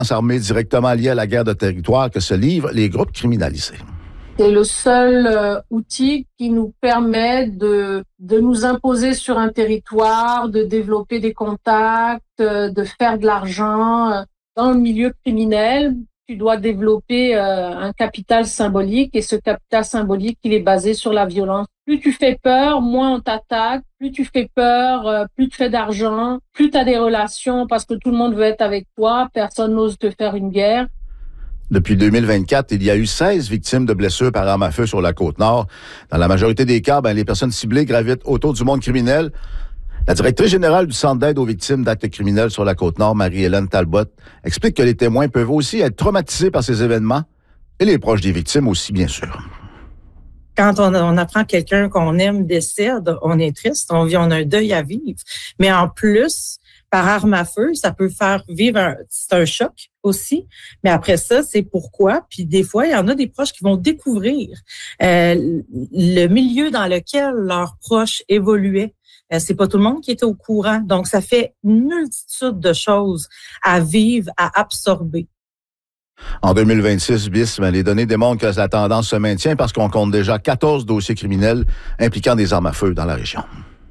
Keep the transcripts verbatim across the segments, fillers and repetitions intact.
armée directement liée à la guerre de territoire que se livrent les groupes criminalisés. C'est le seul euh, outil qui nous permet de, de nous imposer sur un territoire, de développer des contacts, euh, de faire de l'argent. Dans le milieu criminel, tu dois développer euh, un capital symbolique et ce capital symbolique, il est basé sur la violence. Plus tu fais peur, moins on t'attaque. Plus tu fais peur, euh, plus tu fais d'argent, plus tu as des relations parce que tout le monde veut être avec toi, personne n'ose te faire une guerre. Depuis deux mille vingt-quatre, il y a eu seize victimes de blessures par arme à feu sur la Côte-Nord. Dans la majorité des cas, ben, les personnes ciblées gravitent autour du monde criminel. La directrice générale du Centre d'aide aux victimes d'actes criminels sur la Côte-Nord, Marie-Hélène Talbot, explique que les témoins peuvent aussi être traumatisés par ces événements et les proches des victimes aussi, bien sûr. Quand on, on apprend que quelqu'un qu'on aime décède, on est triste, on vit, on a un deuil à vivre. Mais en plus, par arme à feu, ça peut faire vivre un, c'est un choc aussi. Mais après ça, c'est pourquoi. Puis des fois, il y en a des proches qui vont découvrir euh, le milieu dans lequel leurs proches évoluaient. Euh, c'est pas tout le monde qui était au courant. Donc, ça fait une multitude de choses à vivre, à absorber. En deux mille vingt-six, bis, ben, les données démontrent que la tendance se maintient parce qu'on compte déjà quatorze dossiers criminels impliquant des armes à feu dans la région.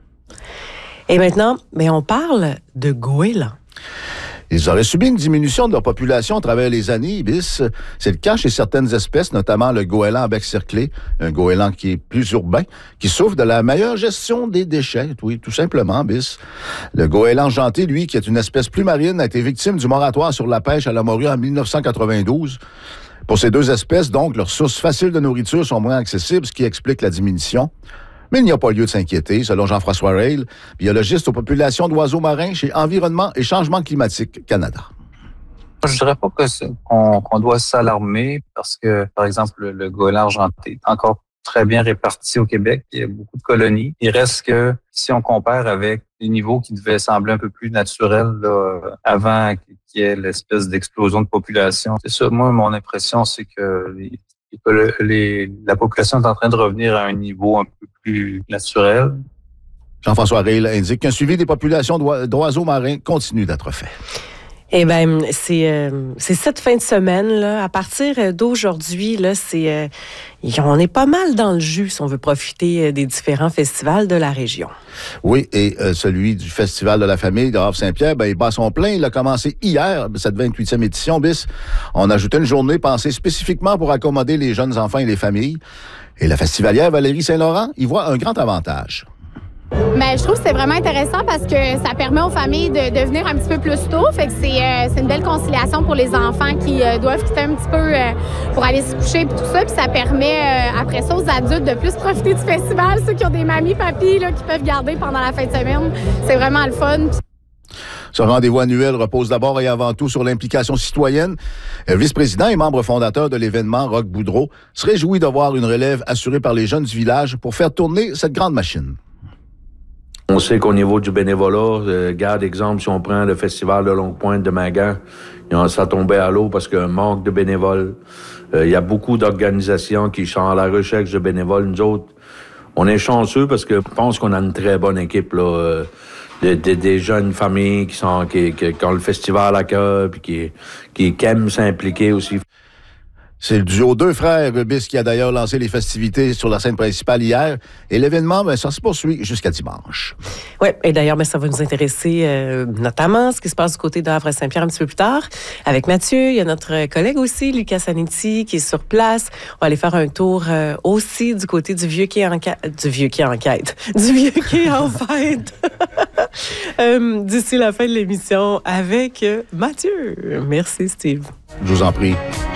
Et maintenant, mais on parle de goélands. Ils auraient subi une diminution de leur population à travers les années, Ibis. C'est le cas chez certaines espèces, notamment le goéland à bec cerclé, un goéland qui est plus urbain, qui souffre de la meilleure gestion des déchets, oui, tout simplement, Ibis. Le goéland janté, lui, qui est une espèce plus marine, a été victime du moratoire sur la pêche à la morue en dix-neuf cent quatre-vingt-douze. Pour ces deux espèces, donc, leurs sources faciles de nourriture sont moins accessibles, ce qui explique la diminution. Mais il n'y a pas lieu de s'inquiéter, selon Jean-François Reil, biologiste aux populations d'oiseaux marins chez Environnement et Changement climatique Canada. Je dirais pas que qu'on, qu'on doit s'alarmer parce que, par exemple, le, le goéland argenté est encore très bien réparti au Québec. Il y a beaucoup de colonies. Il reste que, si on compare avec les niveaux qui devaient sembler un peu plus naturels là, avant qu'il y ait l'espèce d'explosion de population, c'est ça. Moi, mon impression, c'est que les, les, les, la population est en train de revenir à un niveau un peu plus naturel. Jean-François Reil indique qu'un suivi des populations d'oiseaux marins continue d'être fait. Eh bien, c'est, euh, c'est cette fin de semaine, là, à partir d'aujourd'hui, là, c'est, euh, on est pas mal dans le jus si on veut profiter des différents festivals de la région. Oui, et euh, celui du Festival de la famille de Havre-Saint-Pierre, ben, il bat son plein. Il a commencé hier, cette vingt-huitième édition, bis. On a ajouté une journée pensée spécifiquement pour accommoder les jeunes enfants et les familles. Et la festivalière Valérie Saint-Laurent y voit un grand avantage. Mais je trouve que c'est vraiment intéressant parce que ça permet aux familles de, de venir un petit peu plus tôt. Fait que c'est, euh, c'est une belle conciliation pour les enfants qui euh, doivent quitter un petit peu euh, pour aller se coucher et tout ça. Puis ça permet euh, après ça aux adultes de plus profiter du festival. Ceux qui ont des mamies, papis là, qui peuvent garder pendant la fin de semaine. C'est vraiment le fun. Ce rendez-vous annuel repose d'abord et avant tout sur l'implication citoyenne. Le vice-président et membre fondateur de l'événement, Roch Boudreau, se réjouit de voir une relève assurée par les jeunes du village pour faire tourner cette grande machine. On sait qu'au niveau du bénévolat, euh, garde exemple, si on prend le festival de Longue-Pointe de Magand, ça tombait à l'eau parce qu'il y a un manque de bénévoles. Euh, il y a beaucoup d'organisations qui sont à la recherche de bénévoles. Nous autres, on est chanceux parce que je pense qu'on a une très bonne équipe, là, euh, de, de, des jeunes familles qui sont qui, qui, qui ont le festival à cœur puis qui, qui, qui aiment s'impliquer aussi. C'est le duo Deux Frères bis qui a d'ailleurs lancé les festivités sur la scène principale hier. Et l'événement, ben, ça se poursuit jusqu'à dimanche. Oui, et d'ailleurs, ben, ça va nous intéresser euh, notamment ce qui se passe du côté de Havre-Saint-Pierre un petit peu plus tard. Avec Mathieu, il y a notre collègue aussi, Lucas Sanetti, qui est sur place. On va aller faire un tour euh, aussi du côté du vieux quai en quête. Du vieux quai en quête. Du vieux quai en fête. euh, d'ici la fin de l'émission avec euh, Mathieu. Merci, Steve. Je vous en prie.